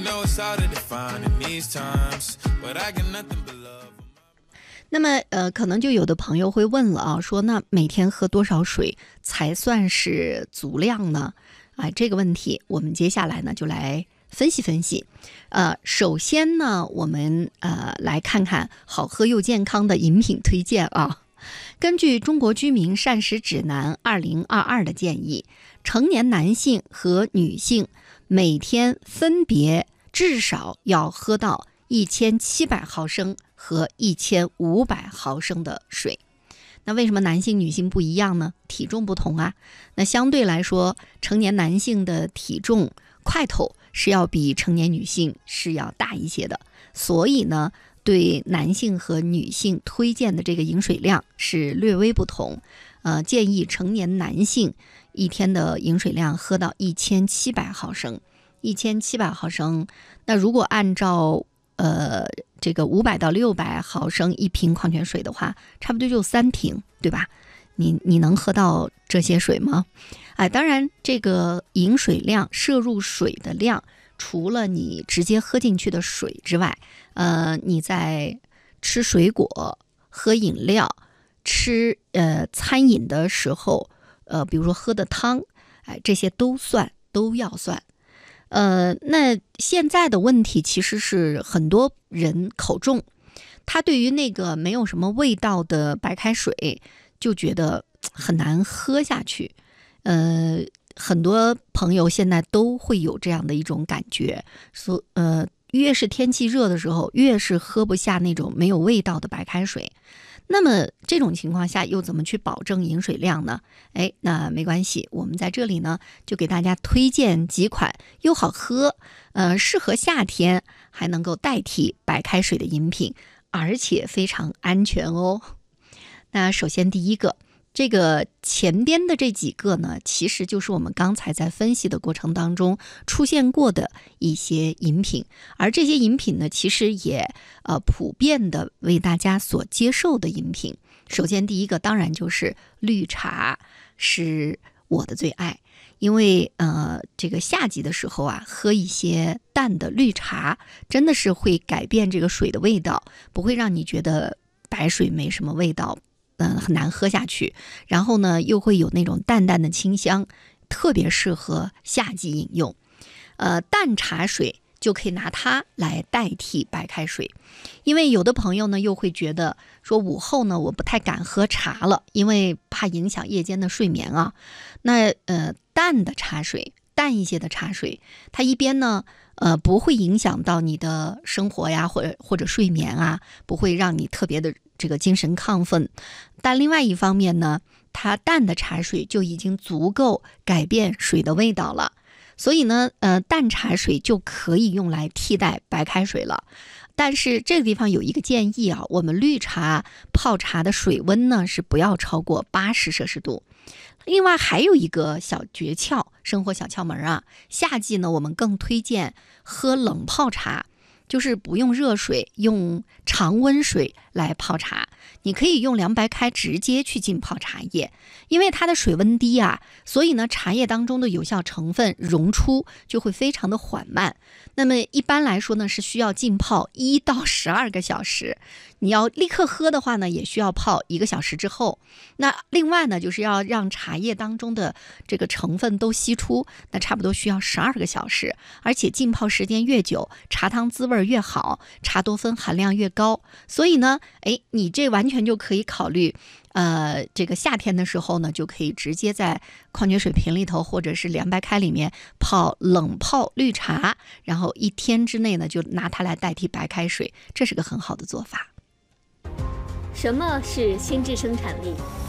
那么可能就有的朋友会问了啊，说那每天喝多少水才算是足量呢？这个问题我们接下来呢就来分析分析。首先呢，我们来看看好喝又健康的饮品推荐啊。根据中国居民膳食指南2022的建议，成年男性和女性每天分别至少要喝到1700毫升和1500毫升的水。那为什么男性女性不一样呢？体重不同啊。那相对来说，成年男性的体重块头是要比成年女性是要大一些的，所以呢，对男性和女性推荐的这个饮水量是略微不同。建议成年男性一天的饮水量喝到1700毫升。1700毫升，那如果按照这个500到600毫升一瓶矿泉水的话，差不多就3瓶，对吧？你能喝到这些水吗？当然这个饮水量，摄入水的量，除了你直接喝进去的水之外，你在吃水果、喝饮料、吃餐饮的时候，比如说喝的汤，这些都要算。那现在的问题其实是很多人口重，他对于那个没有什么味道的白开水就觉得很难喝下去。很多朋友现在都会有这样的一种感觉，越是天气热的时候，越是喝不下那种没有味道的白开水。那么这种情况下又怎么去保证饮水量呢？那没关系，我们在这里呢就给大家推荐几款又好喝，适合夏天还能够代替白开水的饮品，而且非常安全哦。那首先第一个，这个前边的这几个呢，其实就是我们刚才在分析的过程当中出现过的一些饮品，而这些饮品呢，其实也普遍的为大家所接受的饮品。首先第一个当然就是绿茶，是我的最爱，因为这个夏季的时候啊，喝一些淡的绿茶，真的是会改变这个水的味道，不会让你觉得白水没什么味道，很难喝下去，然后呢又会有那种淡淡的清香，特别适合夏季饮用。淡茶水就可以拿它来代替白开水，因为有的朋友呢又会觉得说午后呢我不太敢喝茶了，因为怕影响夜间的睡眠啊。那淡一些的茶水，它一边呢不会影响到你的生活呀，或者睡眠啊，不会让你特别的这个精神亢奋，但另外一方面呢，它淡的茶水就已经足够改变水的味道了，所以呢淡茶水就可以用来替代白开水了。但是这个地方有一个建议啊，我们绿茶泡茶的水温呢是不要超过80摄氏度。另外还有一个小诀窍，生活小窍门啊，夏季呢我们更推荐喝冷泡茶，就是不用热水，用常温水来泡茶。你可以用凉白开直接去浸泡茶叶，因为它的水温低啊，所以呢茶叶当中的有效成分溶出就会非常的缓慢。那么一般来说呢是需要浸泡1到12个小时，你要立刻喝的话呢也需要泡1个小时之后。那另外呢就是要让茶叶当中的这个成分都析出，那差不多需要12个小时，而且浸泡时间越久，茶汤滋味越好，茶多酚含量越高。所以呢你这完全就可以考虑这个夏天的时候呢，就可以直接在矿泉水瓶里头或者是凉白开里面冷泡绿茶，然后1天之内呢就拿它来代替白开水，这是个很好的做法。 什么是心智生产力？